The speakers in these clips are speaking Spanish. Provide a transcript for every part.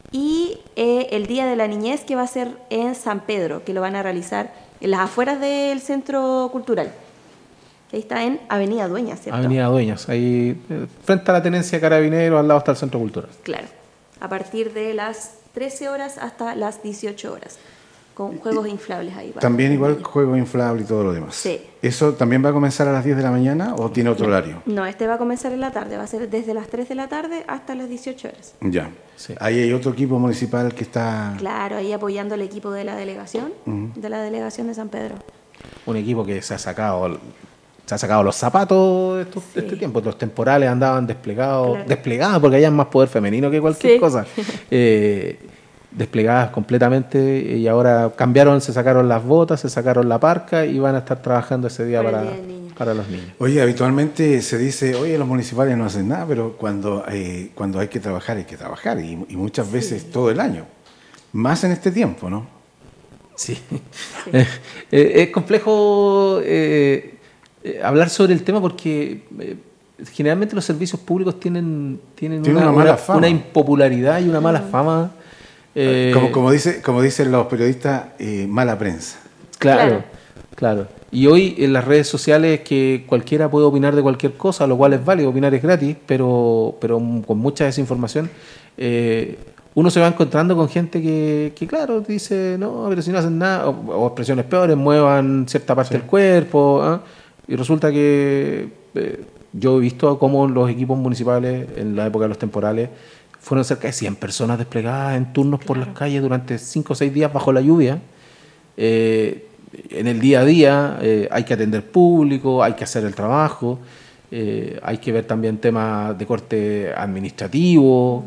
y el Día de la Niñez, que va a ser en San Pedro, que lo van a realizar en las afueras del Centro Cultural, que ahí está en Avenida Dueñas, ¿cierto? Avenida Dueñas, ahí frente a la Tenencia de Carabineros, al lado está el Centro Cultural. Claro, a partir de las 13 horas hasta las 18 horas, con juegos inflables ahí. También igual juegos inflables y todo lo demás. Sí. ¿Eso también va a comenzar a las 10 de la mañana o tiene otro horario? No, este va a comenzar en la tarde, va a ser desde las 3 de la tarde hasta las 18 horas. Ya. Sí. Ahí hay otro equipo municipal que está... Claro, ahí apoyando al equipo de la delegación, de San Pedro. Un equipo que se ha sacado los zapatos de este tiempo. Los temporales andaban desplegados porque hayan más poder femenino que cualquier cosa. Desplegadas completamente, y ahora cambiaron, se sacaron las botas, se sacaron la parca y van a estar trabajando ese día para los niños. Oye, habitualmente se dice, oye, los municipales no hacen nada, pero cuando hay que trabajar, y muchas veces todo el año, más en este tiempo, ¿no? Sí. Es complejo hablar sobre el tema porque generalmente los servicios públicos tienen una impopularidad y una mala fama. Como dicen los periodistas, mala prensa. Claro. Y hoy en las redes sociales que cualquiera puede opinar de cualquier cosa, lo cual es válido, opinar es gratis, pero con mucha desinformación, uno se va encontrando con gente que claro, dice, no, pero si no hacen nada, o expresiones peores, muevan cierta parte del cuerpo, ¿eh? Y resulta que yo he visto cómo los equipos municipales, en la época de los temporales, fueron cerca de 100 personas desplegadas en turnos por las calles durante 5 o 6 días bajo la lluvia. En el día a día hay que atender público, hay que hacer el trabajo, hay que ver también temas de corte administrativo,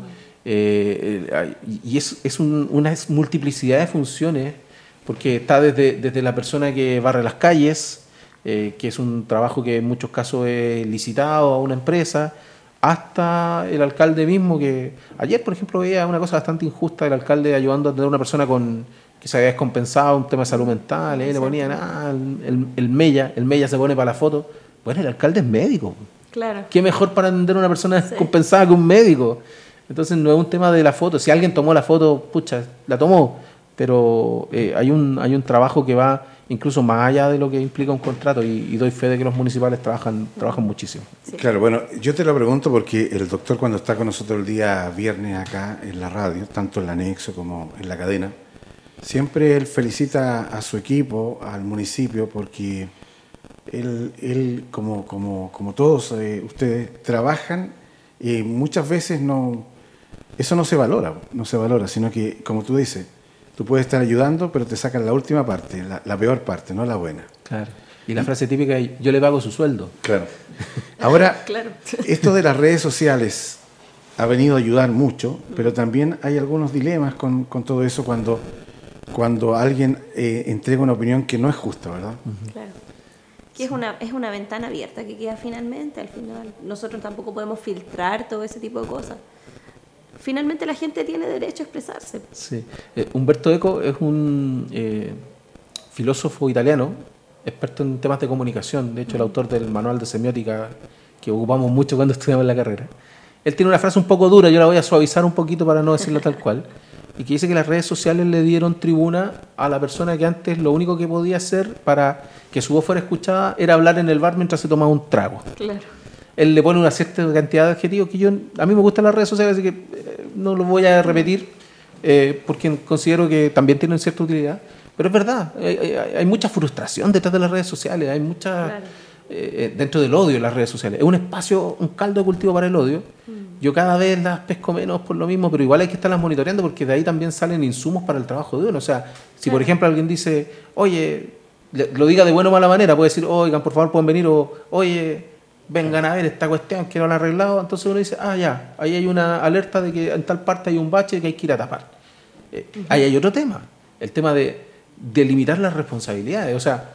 y es una multiplicidad de funciones, porque está desde la persona que barre las calles, que es un trabajo que en muchos casos es licitado a una empresa, hasta el alcalde mismo, que ayer, por ejemplo, veía una cosa bastante injusta, el alcalde ayudando a atender a una persona que se había descompensado un tema de salud mental, le ponían el Mella se pone para la foto. Bueno, el alcalde es médico. Claro. ¿Qué mejor para atender a una persona descompensada que un médico? Entonces no es un tema de la foto. Si alguien tomó la foto, pucha, la tomó, pero hay un trabajo que va incluso más allá de lo que implica un contrato, y doy fe de que los municipales trabajan muchísimo. Sí. Claro, bueno, yo te lo pregunto porque el doctor, cuando está con nosotros el día viernes acá en la radio, tanto en el anexo como en la cadena, siempre él felicita a su equipo, al municipio, porque él como todos ustedes, trabajan y muchas veces eso no se valora, sino que, como tú dices, tú puedes estar ayudando, pero te sacan la última parte, la peor parte, no la buena. Claro. Y la frase típica es, yo le pago su sueldo. Claro. Ahora, esto de las redes sociales ha venido a ayudar mucho, pero también hay algunos dilemas con todo eso cuando alguien entrega una opinión que no es justa, ¿verdad? Claro. Que es una ventana abierta que queda finalmente, al final. Nosotros tampoco podemos filtrar todo ese tipo de cosas. Finalmente la gente tiene derecho a expresarse. Sí. Umberto Eco es un filósofo italiano, experto en temas de comunicación, de hecho el autor del manual de semiótica que ocupamos mucho cuando estudiamos en la carrera. Él tiene una frase un poco dura, yo la voy a suavizar un poquito para no decirla tal cual, y que dice que las redes sociales le dieron tribuna a la persona que antes lo único que podía hacer para que su voz fuera escuchada era hablar en el bar mientras se tomaba un trago. Claro. Él le pone una cierta cantidad de adjetivos que a mí me gustan las redes sociales, así que no los voy a repetir, porque considero que también tienen cierta utilidad. Pero es verdad, hay mucha frustración detrás de las redes sociales, hay mucha dentro del odio en las redes sociales. Es un espacio, un caldo de cultivo para el odio. Yo cada vez las pesco menos por lo mismo, pero igual hay que estarlas monitoreando porque de ahí también salen insumos para el trabajo de uno. O sea, si por ejemplo alguien dice, oye, lo diga de buena o mala manera, puede decir, oigan, por favor pueden venir, o oye, vengan a ver esta cuestión que no la han arreglado. Entonces uno dice, ya, ahí hay una alerta de que en tal parte hay un bache que hay que ir a tapar. Ahí hay otro tema, el tema de limitar las responsabilidades. O sea,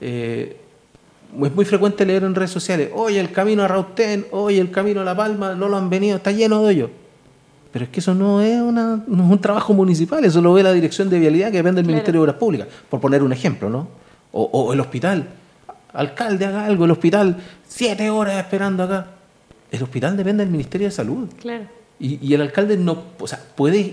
es muy frecuente leer en redes sociales, oye, el camino a Rautén, oye, el camino a La Palma, no lo han venido, está lleno de hoyos. Pero es que eso no es un trabajo municipal, eso lo ve la Dirección de Vialidad, que depende del Ministerio de Obras Públicas, por poner un ejemplo, ¿no? O el hospital. Alcalde, haga algo, el hospital, 7 horas esperando acá. El hospital depende del Ministerio de Salud. Claro. Y el alcalde no, o sea, puede